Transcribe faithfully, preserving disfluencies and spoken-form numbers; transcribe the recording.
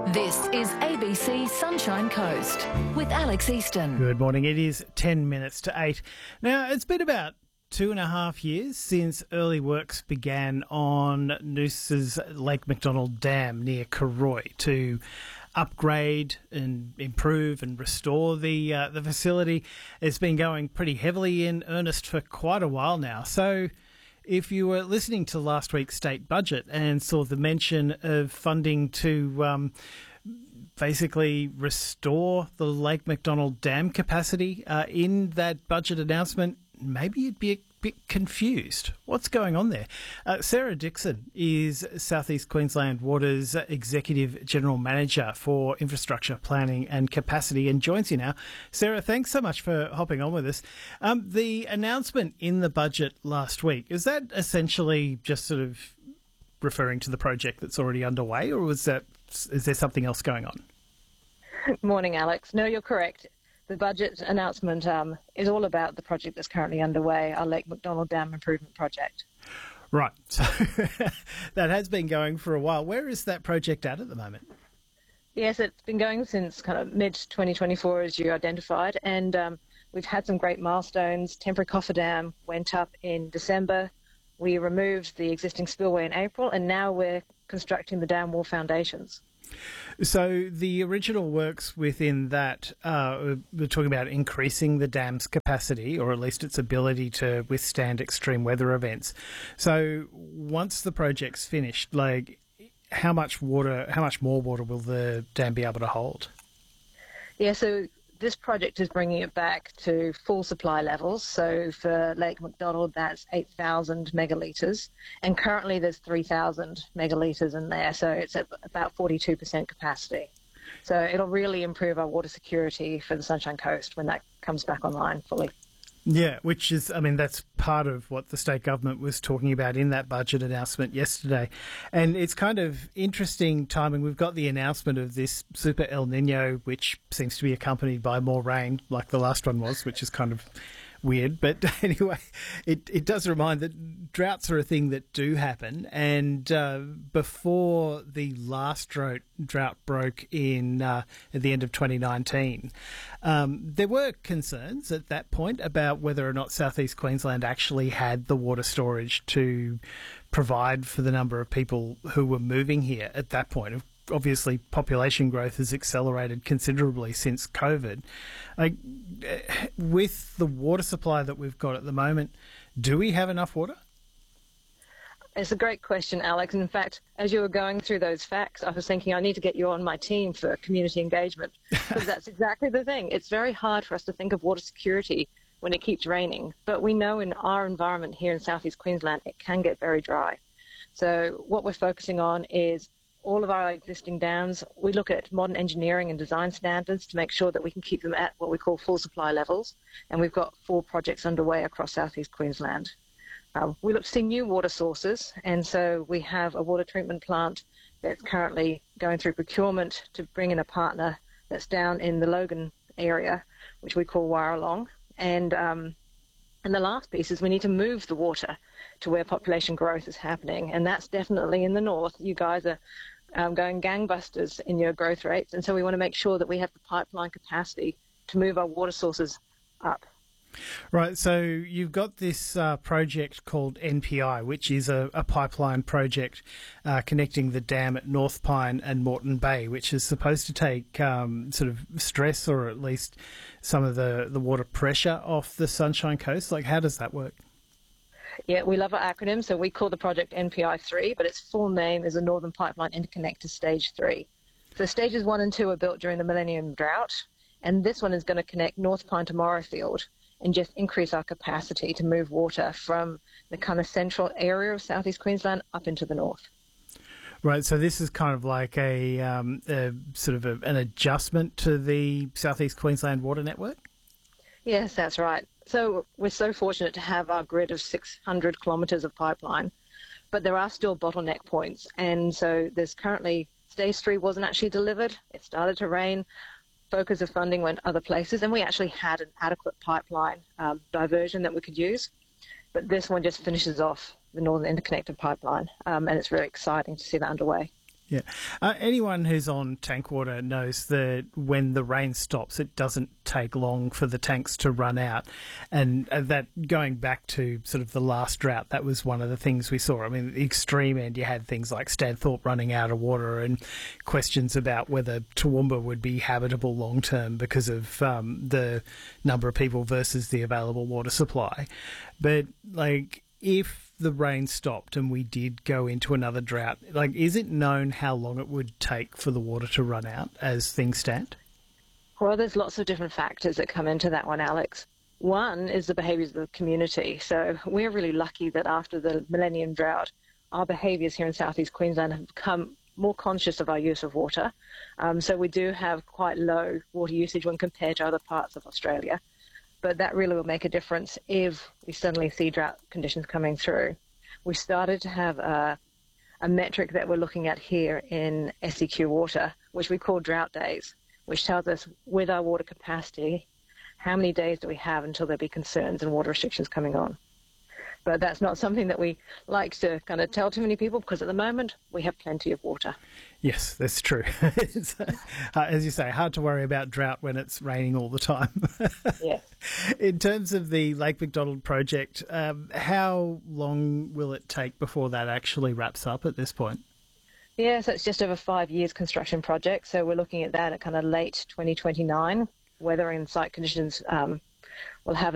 This is A B C Sunshine Coast with Alex Easton. Good morning. It is ten minutes to eight. Now, it's been about two and a half years since early works began on Noosa's Lake McDonald Dam near Karoi to upgrade and improve and restore the uh, the facility. It's been going pretty heavily in earnest for quite a while now. So if you were listening to last week's state budget and saw the mention of funding to um, basically restore the Lake McDonald Dam capacity uh, in that budget announcement, maybe you'd be a bit confused. What's going on there? Uh, Sarah Dixon is South East Queensland Water's Executive General Manager for Infrastructure Planning and Capacity and joins you now. Sarah, thanks so much for hopping on with us. Um, the announcement in the budget last week, is that essentially just sort of referring to the project that's already underway, or was that, is there something else going on? Morning, Alex. No, you're correct. The budget announcement um, is all about the project that's currently underway, our Lake McDonald Dam Improvement Project. Right. So that has been going for a while. Where is that project at at the moment? Yes, it's been going since kind of mid twenty twenty-four, as you identified, and um, we've had some great milestones. Temporary coffer dam went up in December. We removed the existing spillway in April, and now we're constructing the dam wall foundations. So the original works within that, uh, we're talking about increasing the dam's capacity, or at least its ability to withstand extreme weather events. So once the project's finished, like how much water, how much more water will the dam be able to hold? Yeah, so this project is bringing it back to full supply levels. So for Lake McDonald, that's eight thousand megalitres. And currently there's three thousand megalitres in there. So it's at about forty-two percent capacity. So it'll really improve our water security for the Sunshine Coast when that comes back online fully. Yeah, which is, I mean, that's part of what the state government was talking about in that budget announcement yesterday. And it's kind of interesting timing. We've got the announcement of this super El Nino, which seems to be accompanied by more rain, like the last one was, which is kind of weird. But anyway, it, it does remind that droughts are a thing that do happen. And uh, before the last drought, drought broke in uh, at the end of twenty nineteen, um, there were concerns at that point about whether or not South East Queensland actually had the water storage to provide for the number of people who were moving here at that point. Obviously, population growth has accelerated considerably since COVID. Like, with the water supply that we've got at the moment, do we have enough water? It's a great question, Alex. In fact, as you were going through those facts, I was thinking I need to get you on my team for community engagement, because that's exactly the thing. It's very hard for us to think of water security when it keeps raining, but we know in our environment here in South East Queensland, it can get very dry. So what we're focusing on is all of our existing dams. We look at modern engineering and design standards to make sure that we can keep them at what we call full supply levels. And we've got four projects underway across South East Queensland. Um, we look to see new water sources. And so we have a water treatment plant that's currently going through procurement to bring in a partner that's down in the Logan area, which we call Warralong. And, um, and the last piece is we need to move the water to where population growth is happening. And that's definitely in the north. You guys are um, going gangbusters in your growth rates. And so we want to make sure that we have the pipeline capacity to move our water sources up. Right, so you've got this uh, project called N P I, which is a, a pipeline project uh, connecting the dam at North Pine and Moreton Bay, which is supposed to take um, sort of stress or at least some of the, the water pressure off the Sunshine Coast. Like, how does that work? Yeah, we love our acronym, so we call the project N P I three, but its full name is the Northern Pipeline Interconnector Stage three. So stages one and two were built during the Millennium Drought, and this one is going to connect North Pine to Morrowfield and just increase our capacity to move water from the kind of central area of South East Queensland up into the north. Right, so this is kind of like a, um, a sort of a, an adjustment to the South East Queensland water network? Yes, that's right. So we're so fortunate to have our grid of six hundred kilometres of pipeline, but there are still bottleneck points. And so there's currently, stage three wasn't actually delivered. It started to rain. Focus of funding went other places, and we actually had an adequate pipeline um, diversion that we could use. But this one just finishes off the Northern Interconnector Pipeline, um, and it's very exciting to see that underway. Yeah. Uh, anyone who's on tank water knows that when the rain stops, it doesn't take long for the tanks to run out. And uh, that going back to sort of the last drought, that was one of the things we saw. I mean, at the extreme end, you had things like Stanthorpe running out of water and questions about whether Toowoomba would be habitable long term because of um, the number of people versus the available water supply. But, like, if the rain stopped and we did go into another drought, like, is it known how long it would take for the water to run out as things stand? Well, there's lots of different factors that come into that one, Alex. One is the behaviours of the community. So we're really lucky that after the millennium drought, our behaviours here in southeast Queensland have become more conscious of our use of water. Um, so we do have quite low water usage when compared to other parts of Australia. But that really will make a difference if we suddenly see drought conditions coming through. We started to have a, a metric that we're looking at here in S E Q Water, which we call drought days, which tells us with our water capacity, how many days do we have until there be concerns and water restrictions coming on. But that's not something that we like to kind of tell too many people because at the moment we have plenty of water. Yes, that's true. It's, uh, as you say, hard to worry about drought when it's raining all the time. Yes. In terms of the Lake McDonald project, um, how long will it take before that actually wraps up at this point? Yeah, so it's just over five years construction project. So we're looking at that at kind of late twenty twenty-nine. Weather and site conditions um, will have